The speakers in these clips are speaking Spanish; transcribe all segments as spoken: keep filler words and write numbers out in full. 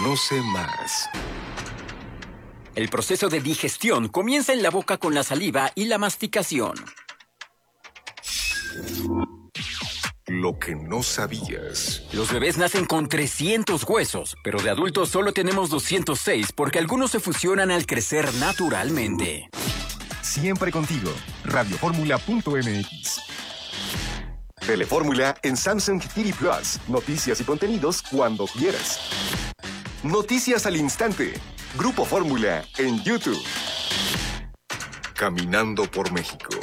Conoce más. El proceso de digestión comienza en la boca con la saliva y la masticación. Lo que no sabías. Los bebés nacen con trescientos huesos, pero de adultos solo tenemos doscientos seis porque algunos se fusionan al crecer naturalmente. Siempre contigo. Radioformula punto m x. Telefórmula en Samsung T V Plus. Noticias y contenidos cuando quieras. Noticias al instante. Grupo Fórmula en YouTube. Caminando por México.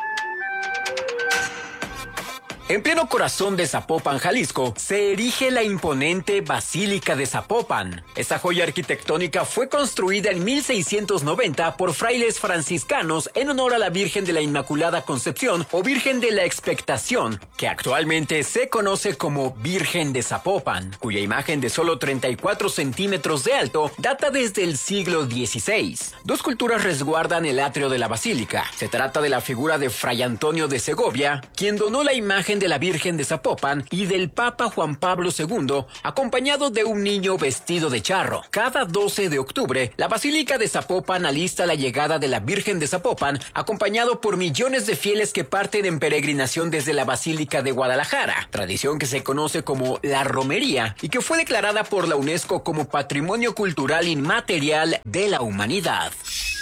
En pleno corazón de Zapopan, Jalisco, se erige la imponente Basílica de Zapopan. Esta joya arquitectónica fue construida en mil seiscientos noventa por frailes franciscanos en honor a la Virgen de la Inmaculada Concepción o Virgen de la Expectación, que actualmente se conoce como Virgen de Zapopan, cuya imagen de solo treinta y cuatro centímetros de alto data desde el siglo dieciséis. Dos culturas resguardan el atrio de la basílica. Se trata de la figura de Fray Antonio de Segovia, quien donó la imagen de la Virgen de Zapopan, y del Papa Juan Pablo segundo, acompañado de un niño vestido de charro. Cada doce de octubre, la Basílica de Zapopan alista la llegada de la Virgen de Zapopan, acompañado por millones de fieles que parten en peregrinación desde la Basílica de Guadalajara, tradición que se conoce como la romería y que fue declarada por la UNESCO como Patrimonio Cultural Inmaterial de la Humanidad.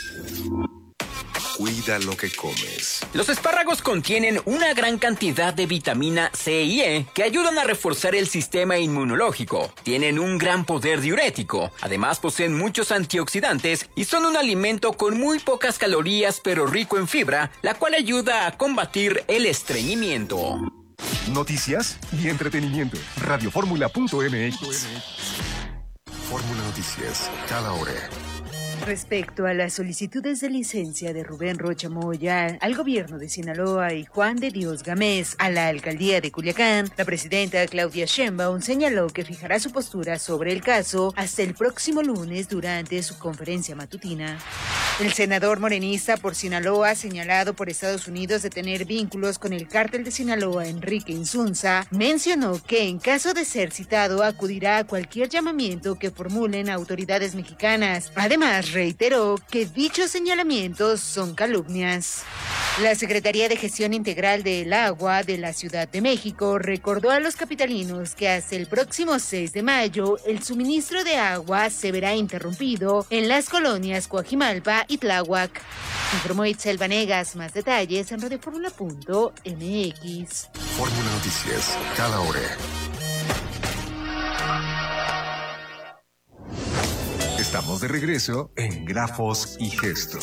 Cuida lo que comes. Los espárragos contienen una gran cantidad de vitamina C y E que ayudan a reforzar el sistema inmunológico. Tienen un gran poder diurético. Además, poseen muchos antioxidantes y son un alimento con muy pocas calorías pero rico en fibra, la cual ayuda a combatir el estreñimiento. Noticias y entretenimiento. Radioformula punto m x. Fórmula Noticias, cada hora. Respecto a las solicitudes de licencia de Rubén Rocha Moya al gobierno de Sinaloa y Juan de Dios Gámez a la alcaldía de Culiacán, la presidenta Claudia Sheinbaum señaló que fijará su postura sobre el caso hasta el próximo lunes durante su conferencia matutina. El senador morenista por Sinaloa, señalado por Estados Unidos de tener vínculos con el cártel de Sinaloa, Enrique Insunza, mencionó que en caso de ser citado acudirá a cualquier llamamiento que formulen autoridades mexicanas. Además, reiteró que dichos señalamientos son calumnias. La Secretaría de Gestión Integral del Agua de la Ciudad de México recordó a los capitalinos que hasta el próximo seis de mayo el suministro de agua se verá interrumpido en las colonias Coajimalpa y Tláhuac. Informó Itzel Vanegas. Más detalles en radioformula punto m x. Fórmula Noticias, cada hora. Estamos de regreso en Grafos y Gestos.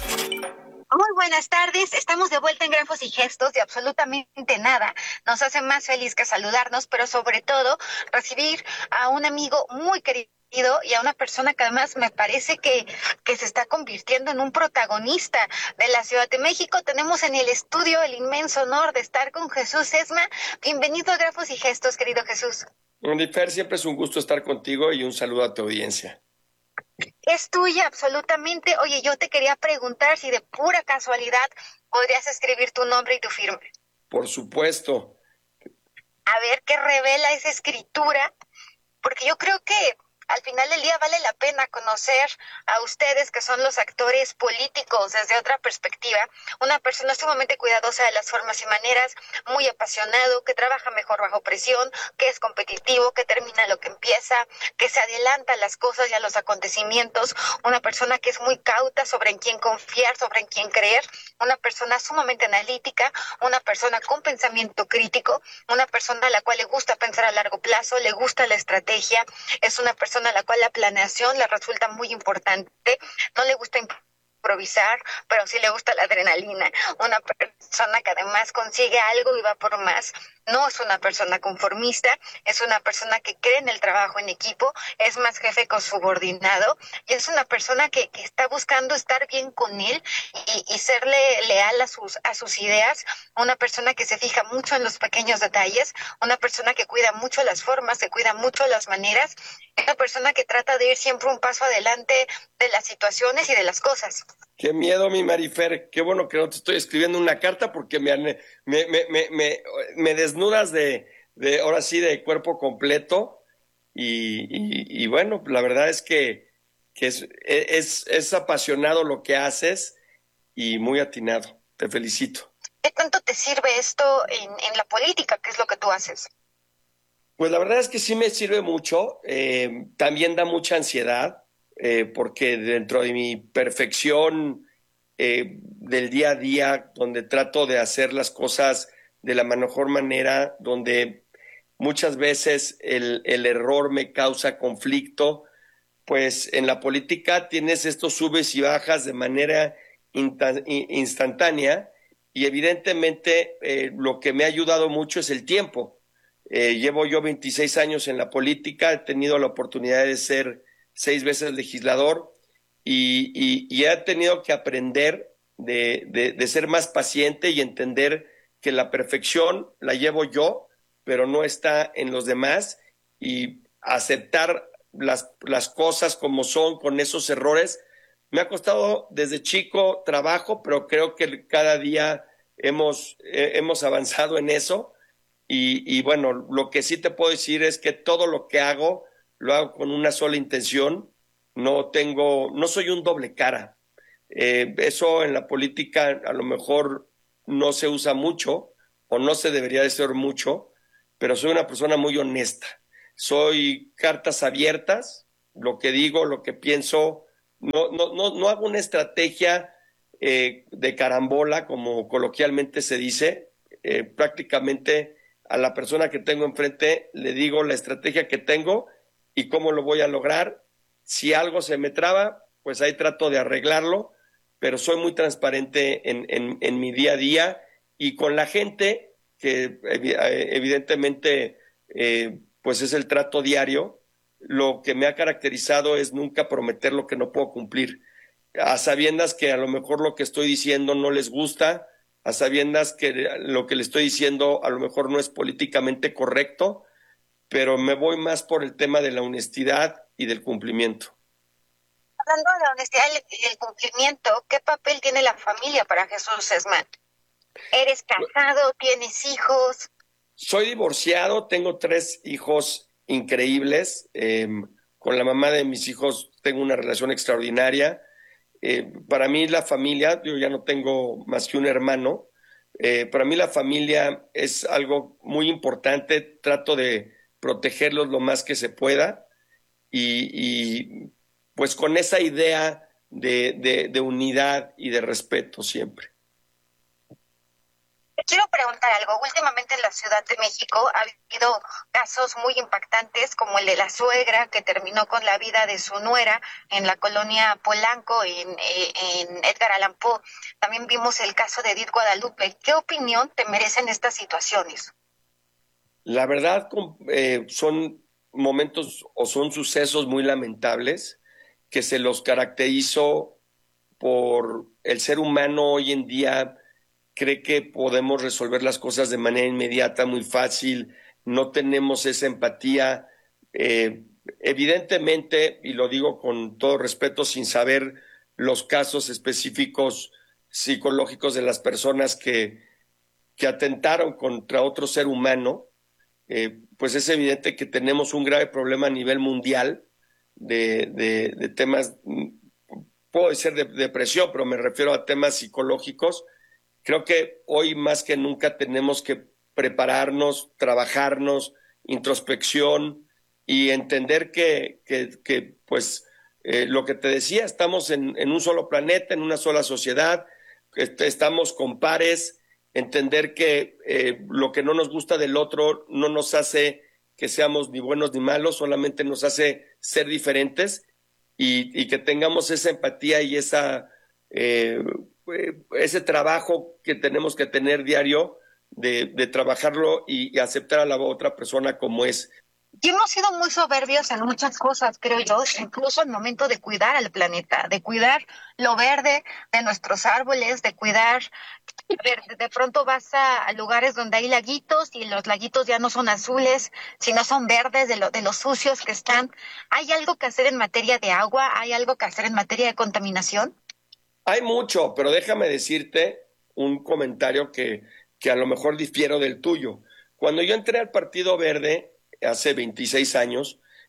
Muy buenas tardes, estamos de vuelta en Grafos y Gestos de absolutamente nada. Nos hace más feliz que saludarnos, pero sobre todo recibir a un amigo muy querido y a una persona que además me parece que, que se está convirtiendo en un protagonista de la Ciudad de México. Tenemos en el estudio el inmenso honor de estar con Jesús Sesma. Bienvenido a Grafos y Gestos, querido Jesús. Fer, siempre es un gusto estar contigo y un saludo a tu audiencia. Es tuya, absolutamente. Oye, yo te quería preguntar si de pura casualidad podrías escribir tu nombre y tu firma. Por supuesto. A ver qué revela esa escritura, porque yo creo que al final del día vale la pena conocer a ustedes, que son los actores políticos, desde otra perspectiva. Una persona sumamente cuidadosa de las formas y maneras, muy apasionado, que trabaja mejor bajo presión, que es competitivo, que termina lo que empieza, que se adelanta a las cosas y a los acontecimientos. Una persona que es muy cauta sobre en quién confiar, sobre en quién creer. Una persona sumamente analítica, una persona con pensamiento crítico, una persona a la cual le gusta pensar a largo plazo, le gusta la estrategia. Es una persona a la cual la planeación le resulta muy importante, no le gusta improvisar, pero sí le gusta la adrenalina. Una persona que además consigue algo y va por más. No es una persona conformista, es una persona que cree en el trabajo en equipo, es más jefe con subordinado, y es una persona que, que está buscando estar bien con él y, y serle leal a sus, a sus ideas. Una persona que se fija mucho en los pequeños detalles, una persona que cuida mucho las formas, que cuida mucho las maneras, una persona que trata de ir siempre un paso adelante de las situaciones y de las cosas. Qué miedo, mi Marifer, qué bueno que no te estoy escribiendo una carta porque me, me, me, me, me, me desnudas de, de, ahora sí, de cuerpo completo y, y, y bueno, la verdad es que, que es, es, es apasionado lo que haces y muy atinado. Te felicito. ¿Qué tanto te sirve esto en, en la política? ¿Qué es lo que tú haces? Pues la verdad es que sí me sirve mucho. Eh, también da mucha ansiedad, eh, porque dentro de mi perfección eh, del día a día, donde trato de hacer las cosas de la mejor manera, donde muchas veces el, el error me causa conflicto, pues en la política tienes estos subes y bajas de manera insta- instantánea y evidentemente eh, lo que me ha ayudado mucho es el tiempo. Eh, llevo yo veintiséis años en la política, he tenido la oportunidad de ser seis veces legislador y, y, y he tenido que aprender de, de, de ser más paciente y entender que la perfección la llevo yo, pero no está en los demás, y aceptar las, las cosas como son con esos errores. Me ha costado desde chico trabajo, pero creo que cada día hemos, eh, hemos avanzado en eso. Y, y bueno, lo que sí te puedo decir es que todo lo que hago, lo hago con una sola intención. No tengo, no soy un doble cara. Eh, eso en la política a lo mejor no se usa mucho o no se debería de ser mucho, pero soy una persona muy honesta. Soy cartas abiertas, lo que digo, lo que pienso. No, no, no, no hago una estrategia eh, de carambola, como coloquialmente se dice. Eh, prácticamente a la persona que tengo enfrente le digo la estrategia que tengo y cómo lo voy a lograr. Si algo se me traba, pues ahí trato de arreglarlo, pero soy muy transparente en, en, en mi día a día y con la gente, que evidentemente eh, pues es el trato diario. Lo que me ha caracterizado es nunca prometer lo que no puedo cumplir, a sabiendas que a lo mejor lo que estoy diciendo no les gusta, a sabiendas que lo que le estoy diciendo a lo mejor no es políticamente correcto, pero me voy más por el tema de la honestidad y del cumplimiento. Hablando de la honestidad y el cumplimiento, ¿qué papel tiene la familia para Jesús Esman? ¿Eres casado? ¿Tienes hijos? Soy divorciado, tengo tres hijos increíbles. Eh, con la mamá de mis hijos tengo una relación extraordinaria. Eh, para mí la familia, yo ya no tengo más que un hermano, eh, para mí la familia es algo muy importante. Trato de protegerlos lo más que se pueda y, y pues con esa idea de, de, de unidad y de respeto siempre. Te quiero preguntar algo. Últimamente en la Ciudad de México ha habido casos muy impactantes, como el de la suegra que terminó con la vida de su nuera en la colonia Polanco, en, en Edgar Allan Poe. También vimos el caso de Edith Guadalupe. ¿Qué opinión te merecen estas situaciones? La verdad, eh, son momentos o son sucesos muy lamentables que se los caracterizó por el ser humano hoy en día. Cree que podemos resolver las cosas de manera inmediata, muy fácil, no tenemos esa empatía. Eh, evidentemente, y lo digo con todo respeto, sin saber los casos específicos psicológicos de las personas que, que atentaron contra otro ser humano, eh, pues es evidente que tenemos un grave problema a nivel mundial de, de, de temas, puedo decir de depresión, pero me refiero a temas psicológicos. Creo que hoy más que nunca tenemos que prepararnos, trabajarnos, introspección y entender que, que, que pues, eh, lo que te decía, estamos en, en un solo planeta, en una sola sociedad, estamos con pares, entender que eh, lo que no nos gusta del otro no nos hace que seamos ni buenos ni malos, solamente nos hace ser diferentes y, y que tengamos esa empatía y esa... Eh, ese trabajo que tenemos que tener diario de, de trabajarlo y, y aceptar a la otra persona como es. Y hemos sido muy soberbios en muchas cosas, creo yo, incluso el momento de cuidar al planeta, de cuidar lo verde de nuestros árboles, de cuidar, de, de pronto vas a, a lugares donde hay laguitos y los laguitos ya no son azules, sino son verdes de, lo, de los sucios que están. ¿Hay algo que hacer en materia de agua? ¿Hay algo que hacer en materia de contaminación? Hay mucho, pero déjame decirte un comentario que, que a lo mejor difiero del tuyo. Cuando yo entré al Partido Verde hace veintiséis años,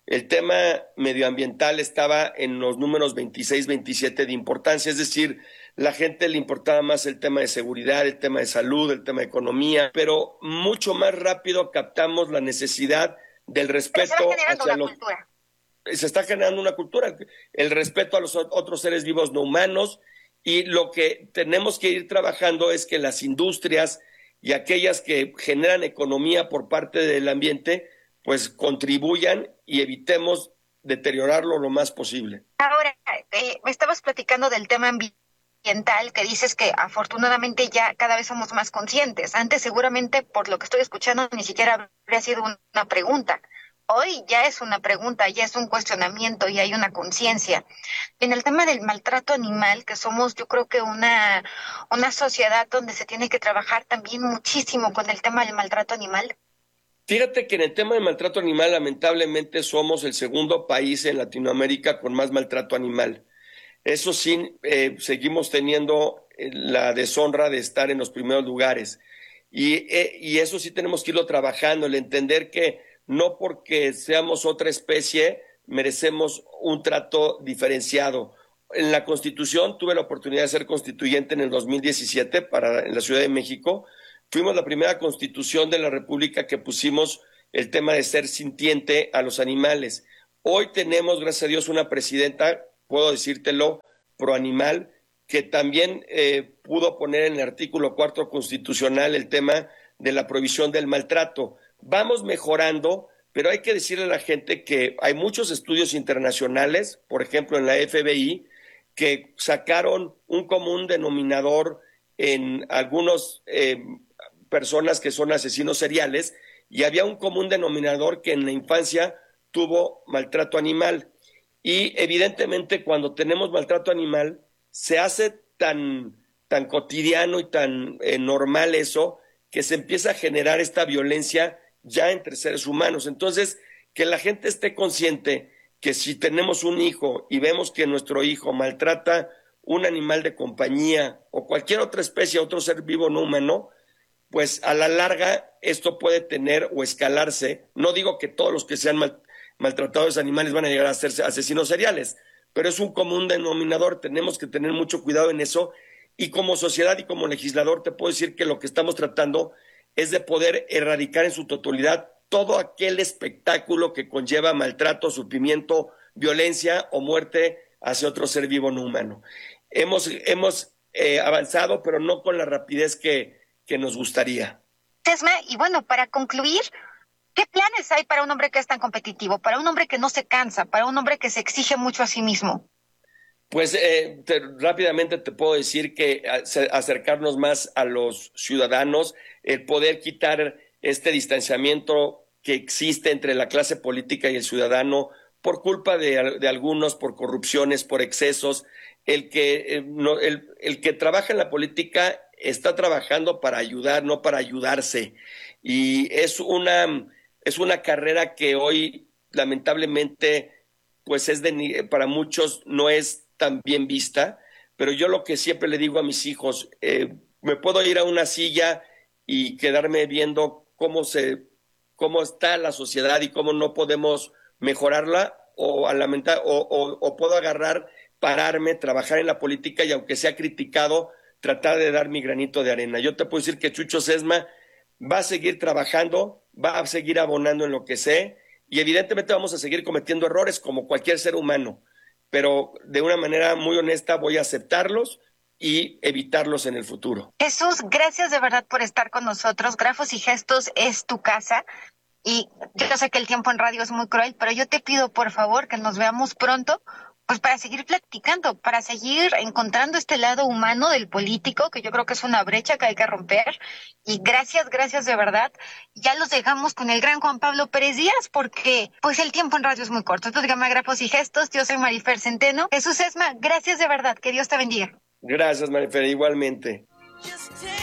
el tema medioambiental estaba en los números veintiséis, veintisiete de importancia, es decir, la gente le importaba más el tema de seguridad, el tema de salud, el tema de economía, pero mucho más rápido captamos la necesidad del respeto hacia los... Cultura. Se está generando una cultura, el respeto a los otros seres vivos no humanos, y lo que tenemos que ir trabajando es que las industrias y aquellas que generan economía por parte del ambiente, pues contribuyan y evitemos deteriorarlo lo más posible. Ahora, eh, me estabas platicando del tema ambiental, que dices que afortunadamente ya cada vez somos más conscientes. Antes seguramente, por lo que estoy escuchando, ni siquiera habría sido una pregunta. Hoy ya es una pregunta, ya es un cuestionamiento y hay una conciencia. En el tema del maltrato animal, que somos yo creo que una, una sociedad donde se tiene que trabajar también muchísimo con el tema del maltrato animal. Fíjate que en el tema del maltrato animal, lamentablemente, somos el segundo país en Latinoamérica con más maltrato animal. Eso sí, eh, seguimos teniendo la deshonra de estar en los primeros lugares. Y, eh, y eso sí tenemos que irlo trabajando, el entender que no porque seamos otra especie merecemos un trato diferenciado. En la Constitución, tuve la oportunidad de ser constituyente en el dos mil diecisiete para, en la Ciudad de México. Fuimos la primera constitución de la República que pusimos el tema de ser sintiente a los animales. Hoy tenemos, gracias a Dios, una presidenta, puedo decírtelo, pro animal, que también eh, pudo poner en el artículo cuarto constitucional el tema de la prohibición del maltrato. Vamos mejorando, pero hay que decirle a la gente que hay muchos estudios internacionales, por ejemplo en la F B I, que sacaron un común denominador en algunos eh, personas que son asesinos seriales, y había un común denominador que en la infancia tuvo maltrato animal. Y evidentemente cuando tenemos maltrato animal se hace tan, tan cotidiano y tan eh, normal eso, que se empieza a generar esta violencia ya entre seres humanos. Entonces, que la gente esté consciente que si tenemos un hijo y vemos que nuestro hijo maltrata un animal de compañía o cualquier otra especie, otro ser vivo no humano, pues a la larga esto puede tener o escalarse. No digo que todos los que sean mal, maltratadores animales van a llegar a ser asesinos seriales, pero es un común denominador. Tenemos que tener mucho cuidado en eso, y como sociedad y como legislador te puedo decir que lo que estamos tratando es de poder erradicar en su totalidad todo aquel espectáculo que conlleva maltrato, sufrimiento, violencia o muerte hacia otro ser vivo no humano. Hemos, hemos eh, avanzado, pero no con la rapidez que, que nos gustaría. Esma, y bueno, para concluir, ¿qué planes hay para un hombre que es tan competitivo, para un hombre que no se cansa, para un hombre que se exige mucho a sí mismo? Pues eh, te, rápidamente te puedo decir que acercarnos más a los ciudadanos, el poder quitar este distanciamiento que existe entre la clase política y el ciudadano por culpa de, de algunos, por corrupciones, por excesos. El que, eh, no, el, el que trabaja en la política está trabajando para ayudar, no para ayudarse. Y es una, es una carrera que hoy, lamentablemente, pues es de, para muchos no es tan bien vista, pero yo lo que siempre le digo a mis hijos, eh, me puedo ir a una silla y quedarme viendo cómo se, cómo está la sociedad y cómo no podemos mejorarla, o a lamentar, o, o, o puedo agarrar, pararme, trabajar en la política y aunque sea criticado, tratar de dar mi granito de arena. Yo te puedo decir que Chucho Sesma va a seguir trabajando, va a seguir abonando en lo que sé, y evidentemente vamos a seguir cometiendo errores como cualquier ser humano, pero de una manera muy honesta voy a aceptarlos y evitarlos en el futuro. Jesús, gracias de verdad por estar con nosotros. Grafos y Gestos es tu casa, y yo sé que el tiempo en radio es muy cruel, pero yo te pido por favor que nos veamos pronto, pues para seguir platicando, para seguir encontrando este lado humano del político, que yo creo que es una brecha que hay que romper. Y gracias, gracias de verdad. Ya los dejamos con el gran Juan Pablo Pérez Díaz, porque pues el tiempo en radio es muy corto. Entonces, dígame, Grafos y Gestos, yo soy Marifer Centeno. Jesús Sesma, gracias de verdad, que Dios te bendiga. Gracias, Marifer, igualmente.